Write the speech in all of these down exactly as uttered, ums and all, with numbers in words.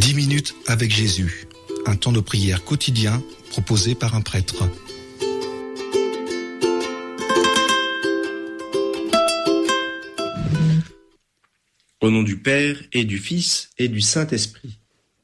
dix minutes avec Jésus, un temps de prière quotidien proposé par un prêtre. Au nom du Père et du Fils et du Saint-Esprit.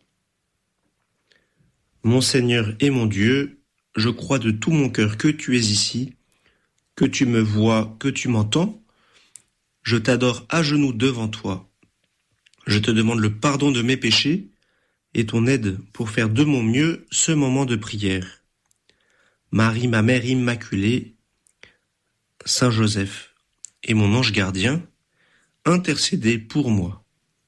Mon Seigneur et mon Dieu, je crois de tout mon cœur que tu es ici, que tu me vois, que tu m'entends. Je t'adore à genoux devant toi. Je te demande le pardon de mes péchés et ton aide pour faire de mon mieux ce moment de prière. Marie, ma mère immaculée, Saint Joseph et mon ange gardien, intercédez pour moi.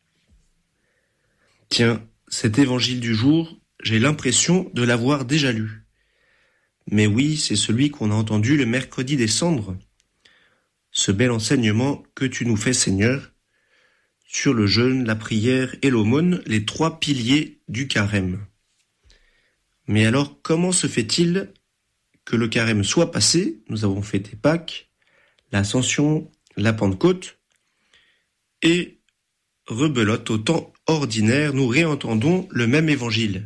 Tiens, cet évangile du jour, j'ai l'impression de l'avoir déjà lu. Mais oui, c'est celui qu'on a entendu le mercredi des Cendres. Ce bel enseignement que tu nous fais, Seigneur, sur le jeûne, la prière et l'aumône, les trois piliers du carême. Mais alors, comment se fait-il que le carême soit passé? Nous avons fêté Pâques, l'Ascension, la Pentecôte, et rebelote au temps ordinaire, nous réentendons le même évangile.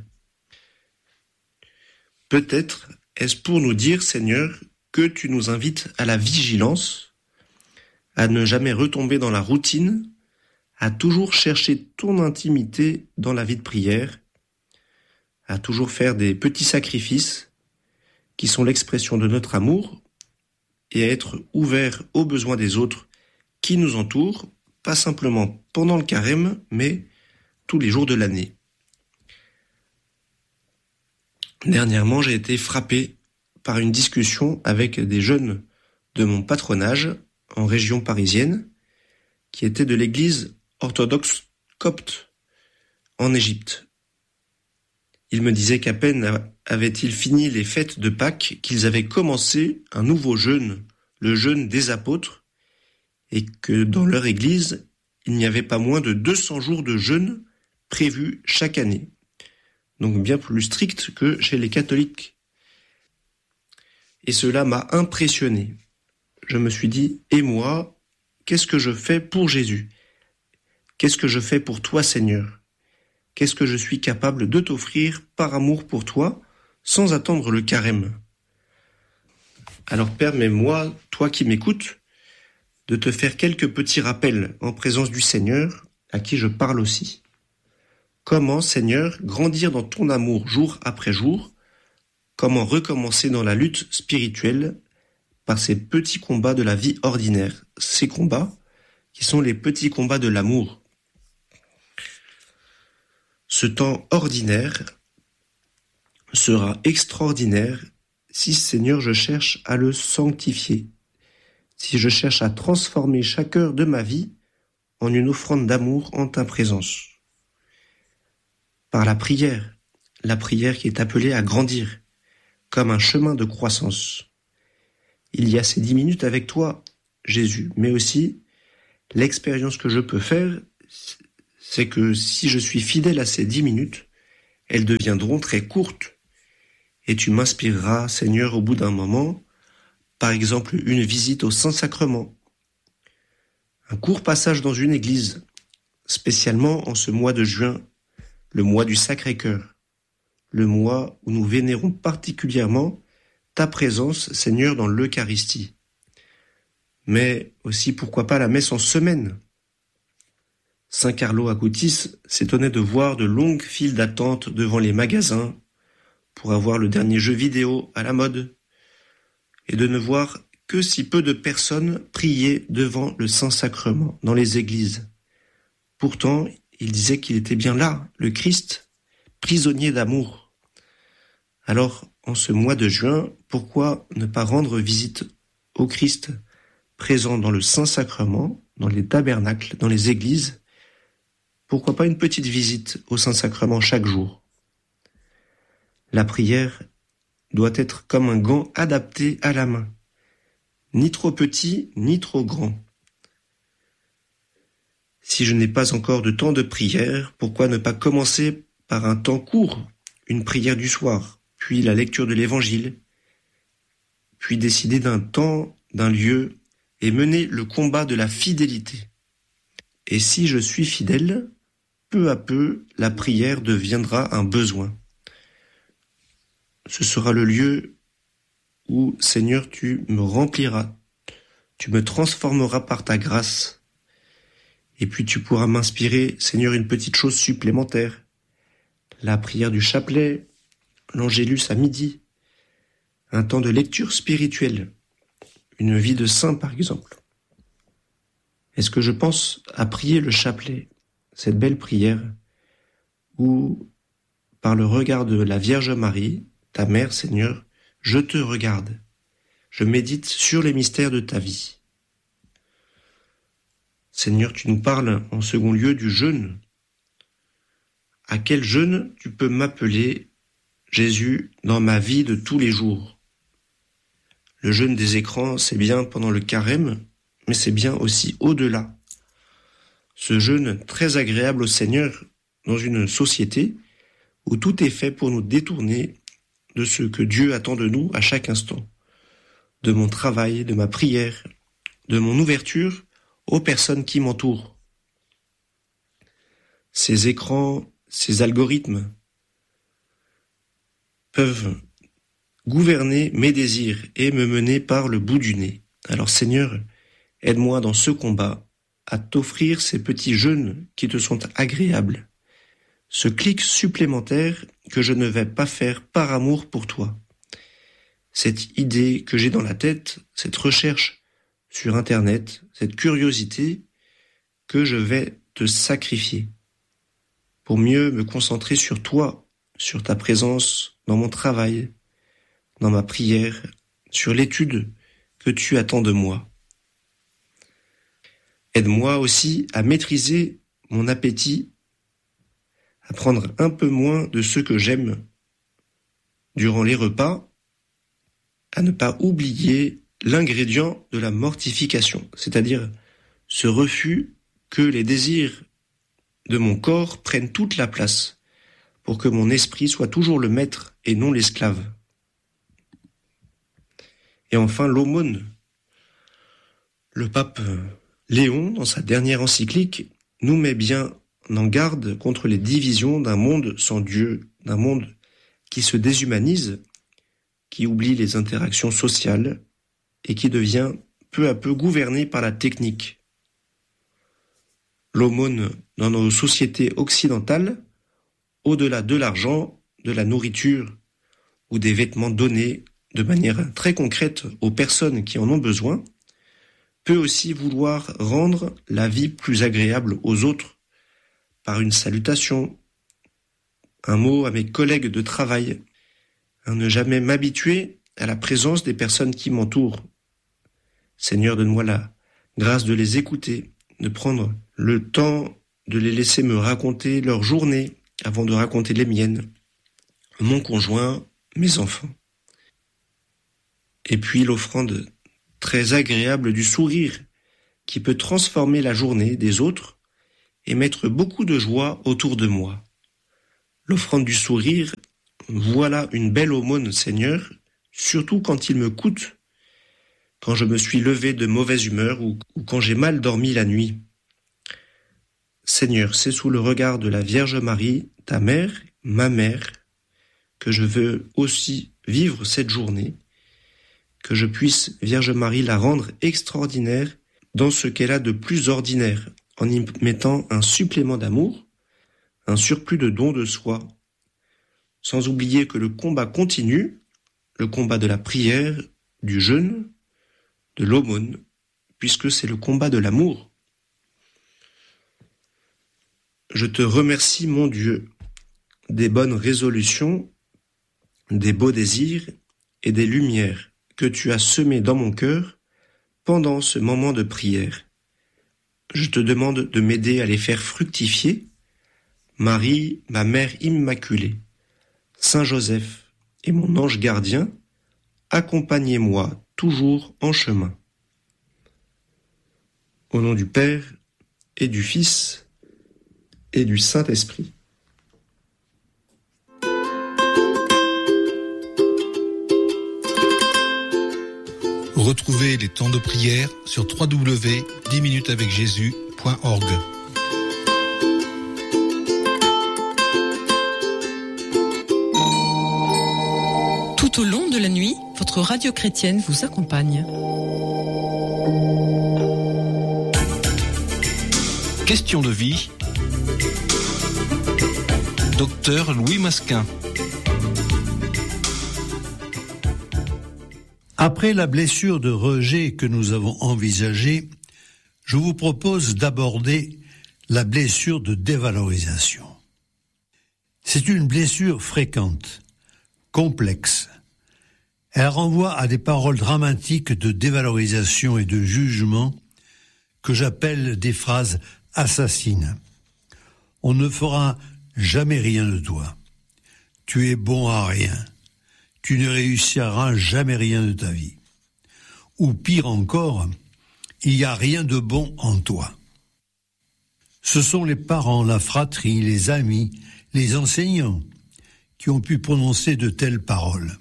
Peut-être est-ce pour nous dire, Seigneur, que tu nous invites à la vigilance, à ne jamais retomber dans la routine, à toujours chercher ton intimité dans la vie de prière, à toujours faire des petits sacrifices qui sont l'expression de notre amour et à être ouvert aux besoins des autres qui nous entourent, pas simplement pendant le carême, mais tous les jours de l'année. Dernièrement, j'ai été frappé par une discussion avec des jeunes de mon patronage en région parisienne qui étaient de l'église orthodoxe copte en Égypte. Ils me disaient qu'à peine avaient-ils fini les fêtes de Pâques qu'ils avaient commencé un nouveau jeûne, le jeûne des apôtres, et que dans leur église, il n'y avait pas moins de deux cents jours de jeûne prévus chaque année. Donc bien plus strict que chez les catholiques. Et cela m'a impressionné. Je me suis dit, et moi, qu'est-ce que je fais pour Jésus? Qu'est-ce que je fais pour toi, Seigneur? Qu'est-ce que je suis capable de t'offrir par amour pour toi, sans attendre le carême? Alors permets-moi, toi qui m'écoutes, de te faire quelques petits rappels en présence du Seigneur, à qui je parle aussi. Comment, Seigneur, grandir dans ton amour jour après jour? Comment recommencer dans la lutte spirituelle par ces petits combats de la vie ordinaire? Ces combats qui sont les petits combats de l'amour. Ce temps ordinaire sera extraordinaire si, Seigneur, je cherche à le sanctifier, si je cherche à transformer chaque heure de ma vie en une offrande d'amour en ta présence. Par la prière, la prière qui est appelée à grandir, comme un chemin de croissance. Il y a ces dix minutes avec toi, Jésus, mais aussi l'expérience que je peux faire, c'est que si je suis fidèle à ces dix minutes, elles deviendront très courtes. Et tu m'inspireras, Seigneur, au bout d'un moment, par exemple une visite au Saint-Sacrement, un court passage dans une église, spécialement en ce mois de juin, le mois du Sacré-Cœur, le mois où nous vénérons particulièrement ta présence, Seigneur, dans l'Eucharistie. Mais aussi, pourquoi pas, la messe en semaine. Saint Carlo Acutis s'étonnait de voir de longues files d'attente devant les magasins pour avoir le dernier jeu vidéo à la mode et de ne voir que si peu de personnes priaient devant le Saint-Sacrement dans les églises. Pourtant, il disait qu'il était bien là, le Christ, prisonnier d'amour. Alors, en ce mois de juin, pourquoi ne pas rendre visite au Christ présent dans le Saint-Sacrement, dans les tabernacles, dans les églises? Pourquoi pas une petite visite au Saint-Sacrement chaque jour? La prière doit être comme un gant adapté à la main, ni trop petit, ni trop grand. Si je n'ai pas encore de temps de prière, pourquoi ne pas commencer par un temps court, une prière du soir, puis la lecture de l'Évangile, puis décider d'un temps, d'un lieu, et mener le combat de la fidélité. Et si je suis fidèle, peu à peu, la prière deviendra un besoin. Ce sera le lieu où, Seigneur, tu me rempliras, tu me transformeras par ta grâce. Et puis tu pourras m'inspirer, Seigneur, une petite chose supplémentaire. La prière du chapelet, l'angélus à midi, un temps de lecture spirituelle, une vie de saint par exemple. Est-ce que je pense à prier le chapelet, cette belle prière, où, par le regard de la Vierge Marie, ta mère, Seigneur, je te regarde, je médite sur les mystères de ta vie. Seigneur, tu nous parles en second lieu du jeûne. À quel jeûne tu peux m'appeler, Jésus, dans ma vie de tous les jours? Le jeûne des écrans, c'est bien pendant le carême, mais c'est bien aussi au-delà. Ce jeûne très agréable au Seigneur dans une société où tout est fait pour nous détourner de ce que Dieu attend de nous à chaque instant, de mon travail, de ma prière, de mon ouverture aux personnes qui m'entourent. Ces écrans, ces algorithmes peuvent gouverner mes désirs et me mener par le bout du nez. Alors Seigneur, aide-moi dans ce combat à t'offrir ces petits jeûnes qui te sont agréables, ce clic supplémentaire que je ne vais pas faire par amour pour toi. Cette idée que j'ai dans la tête, cette recherche sur Internet, cette curiosité que je vais te sacrifier pour mieux me concentrer sur toi, sur ta présence dans mon travail, dans ma prière, sur l'étude que tu attends de moi. Aide-moi aussi à maîtriser mon appétit, à prendre un peu moins de ce que j'aime durant les repas, à ne pas oublier l'ingrédient de la mortification, c'est-à-dire ce refus que les désirs de mon corps prennent toute la place pour que mon esprit soit toujours le maître et non l'esclave. Et enfin, l'aumône. Le pape Léon, dans sa dernière encyclique, nous met bien en garde contre les divisions d'un monde sans Dieu, d'un monde qui se déshumanise, qui oublie les interactions sociales et qui devient peu à peu gouverné par la technique. L'aumône dans nos sociétés occidentales, au-delà de l'argent, de la nourriture ou des vêtements donnés de manière très concrète aux personnes qui en ont besoin, peut aussi vouloir rendre la vie plus agréable aux autres par une salutation, un mot à mes collègues de travail, à ne jamais m'habituer à la présence des personnes qui m'entourent. Seigneur, donne-moi la grâce de les écouter, de prendre le temps de les laisser me raconter leur journée avant de raconter les miennes, mon conjoint, mes enfants. Et puis l'offrande très agréable du sourire qui peut transformer la journée des autres et mettre beaucoup de joie autour de moi. L'offrande du sourire, voilà une belle aumône, Seigneur, surtout quand il me coûte, quand je me suis levé de mauvaise humeur ou, ou quand j'ai mal dormi la nuit. Seigneur, c'est sous le regard de la Vierge Marie, ta mère, ma mère, que je veux aussi vivre cette journée, que je puisse, Vierge Marie, la rendre extraordinaire dans ce qu'elle a de plus ordinaire, en y mettant un supplément d'amour, un surplus de don de soi, sans oublier que le combat continue, le combat de la prière, du jeûne, de l'aumône, puisque c'est le combat de l'amour. Je te remercie, mon Dieu, des bonnes résolutions, des beaux désirs et des lumières que tu as semées dans mon cœur pendant ce moment de prière. Je te demande de m'aider à les faire fructifier. Marie, ma mère immaculée, Saint Joseph et mon ange gardien, accompagnez-moi toujours en chemin. Au nom du Père et du Fils et du Saint-Esprit. Retrouvez les temps de prière sur w w w point dix minutes avec jésus point org. la nuit, votre radio chrétienne vous accompagne. Question de vie. Docteur Louis Masquin. Après la blessure de rejet que nous avons envisagée, je vous propose d'aborder la blessure de dévalorisation. C'est une blessure fréquente, complexe. Elle renvoie à des paroles dramatiques de dévalorisation et de jugement que j'appelle des phrases assassines. On ne fera jamais rien de toi. Tu es bon à rien. Tu ne réussiras jamais rien de ta vie. Ou pire encore, il n'y a rien de bon en toi. Ce sont les parents, la fratrie, les amis, les enseignants qui ont pu prononcer de telles paroles.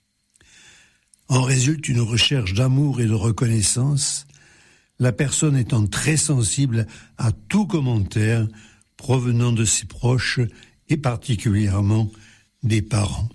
En résulte une recherche d'amour et de reconnaissance, la personne étant très sensible à tout commentaire provenant de ses proches et particulièrement des parents.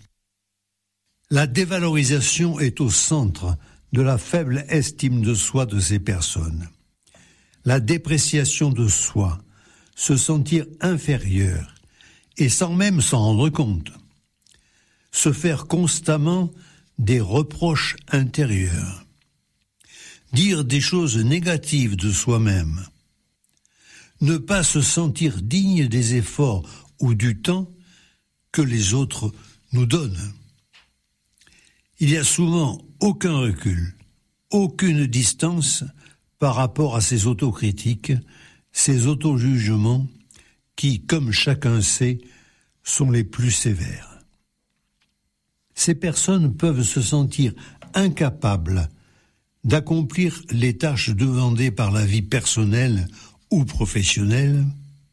La dévalorisation est au centre de la faible estime de soi de ces personnes. La dépréciation de soi, se sentir inférieur, et sans même s'en rendre compte. Se faire constamment des reproches intérieurs. Dire des choses négatives de soi-même. Ne pas se sentir digne des efforts ou du temps que les autres nous donnent. Il y a souvent aucun recul, aucune distance par rapport à ces autocritiques, ces auto-jugements qui, comme chacun sait, sont les plus sévères. Ces personnes peuvent se sentir incapables d'accomplir les tâches demandées par la vie personnelle ou professionnelle,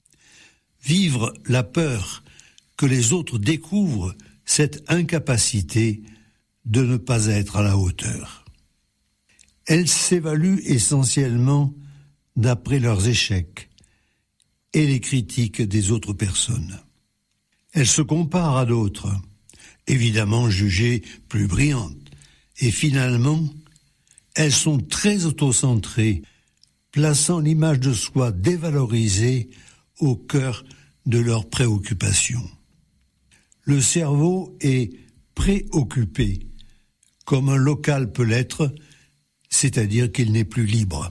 vivre la peur que les autres découvrent cette incapacité de ne pas être à la hauteur. Elles s'évaluent essentiellement d'après leurs échecs et les critiques des autres personnes. Elles se comparent à d'autres, évidemment jugées plus brillantes, et finalement, elles sont très autocentrées, plaçant l'image de soi dévalorisée au cœur de leurs préoccupations. Le cerveau est préoccupé, comme un local peut l'être, c'est-à-dire qu'il n'est plus libre.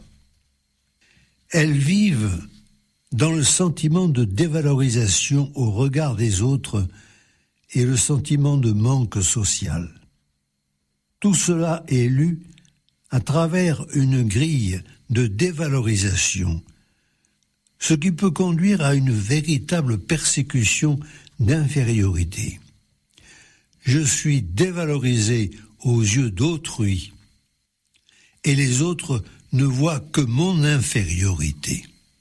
Elles vivent dans le sentiment de dévalorisation au regard des autres et le sentiment de manque social. Tout cela est lu à travers une grille de dévalorisation, ce qui peut conduire à une véritable persécution d'infériorité. Je suis dévalorisé aux yeux d'autrui, et les autres ne voient que mon infériorité.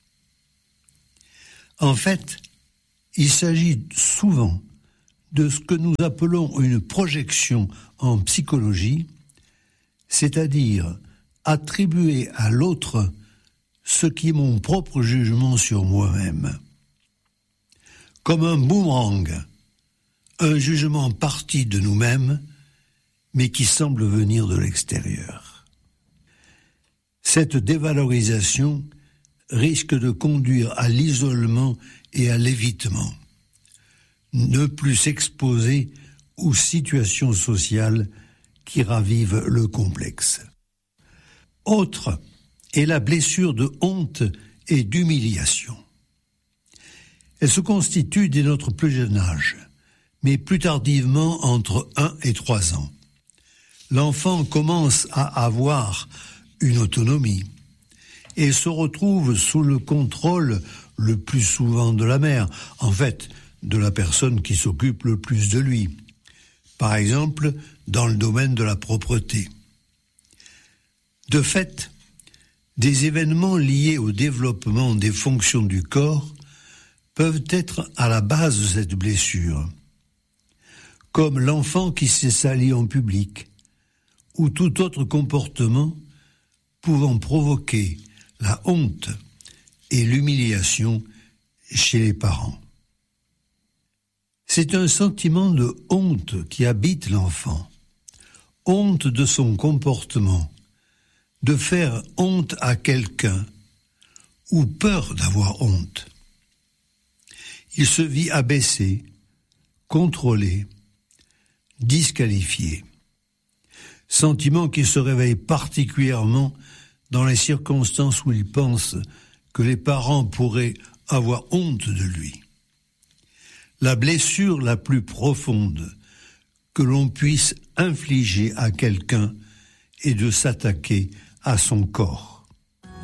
En fait, il s'agit souvent de ce que nous appelons une projection en psychologie, c'est-à-dire attribuer à l'autre ce qui est mon propre jugement sur moi-même. Comme un boomerang, un jugement parti de nous-mêmes, mais qui semble venir de l'extérieur. Cette dévalorisation risque de conduire à l'isolement et à l'évitement. Ne plus s'exposer aux situations sociales qui ravivent le complexe. Autre est la blessure de honte et d'humiliation. Elle se constitue dès notre plus jeune âge, mais plus tardivement entre un et trois ans. L'enfant commence à avoir une autonomie et se retrouve sous le contrôle le plus souvent de la mère, en fait, de la personne qui s'occupe le plus de lui. Par exemple, dans le domaine de la propreté. De fait, des événements liés au développement des fonctions du corps peuvent être à la base de cette blessure, comme l'enfant qui s'est sali en public, ou tout autre comportement pouvant provoquer la honte et l'humiliation chez les parents. C'est un sentiment de honte qui habite l'enfant, honte de son comportement, de faire honte à quelqu'un, ou peur d'avoir honte. Il se vit abaissé, contrôlé, disqualifié. Sentiment qui se réveille particulièrement dans les circonstances où il pense que les parents pourraient avoir honte de lui. La blessure la plus profonde que l'on puisse infliger à quelqu'un est de s'attaquer à son corps.